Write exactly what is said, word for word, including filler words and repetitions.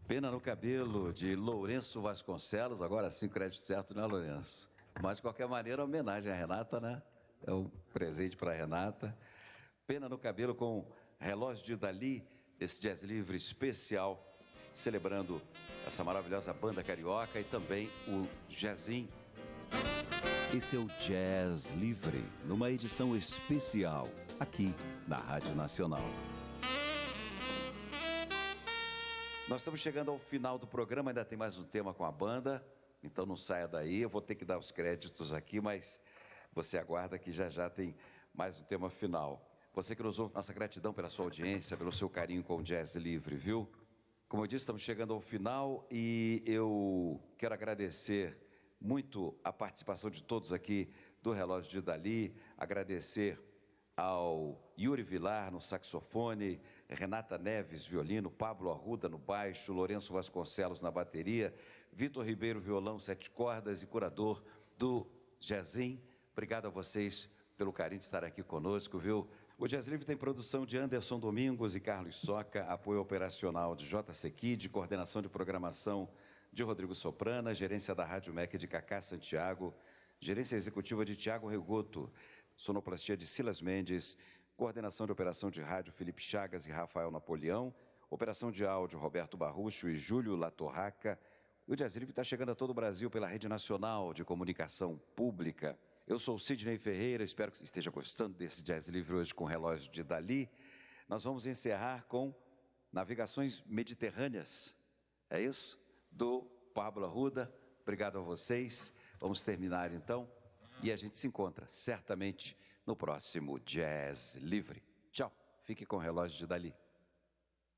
Pena no Cabelo, de Lourenço Vasconcelos, agora sim, crédito certo, né, Lourenço? Mas, de qualquer maneira, homenagem à Renata, né? É um presente para a Renata. Pena no Cabelo com Relógio de Dali, esse jazz livre especial, celebrando essa maravilhosa banda carioca e também o jazzinho. Esse é o Jazz Livre, numa edição especial, aqui na Rádio Nacional. Nós estamos chegando ao final do programa, ainda tem mais um tema com a banda, então não saia daí, eu vou ter que dar os créditos aqui, mas você aguarda que já já tem mais um tema final. Você que nos ouve, nossa gratidão pela sua audiência, pelo seu carinho com o Jazz Livre, viu? Como eu disse, estamos chegando ao final e eu quero agradecer muito a participação de todos aqui do Relógio de Dali, agradecer ao Yuri Vilar no saxofone, Renata Neves, violino, Pablo Arruda no baixo, Lourenço Vasconcelos na bateria, Vitor Ribeiro, violão, sete cordas e curador do Jazzin. Obrigado a vocês pelo carinho de estar aqui conosco, viu? O Jazz Livre tem produção de Anderson Domingos e Carlos Soca, apoio operacional de J C Kid, coordenação de programação de Rodrigo Soprana, gerência da Rádio M E C de Cacá Santiago, gerência executiva de Tiago Regoto, sonoplastia de Silas Mendes, coordenação de operação de rádio Felipe Chagas e Rafael Napoleão, operação de áudio Roberto Barrucho e Júlio Latorraca. O Jazz Livre está chegando a todo o Brasil pela Rede Nacional de Comunicação Pública. Eu sou o Sidney Ferreira, espero que esteja gostando desse Jazz Livre hoje com o Relógio de Dali. Nós vamos encerrar com Navegações Mediterrâneas, é isso? Do Pablo Arruda. Obrigado a vocês. Vamos terminar então. E a gente se encontra, certamente, no próximo Jazz Livre. Tchau. Fique com o Relógio de Dali.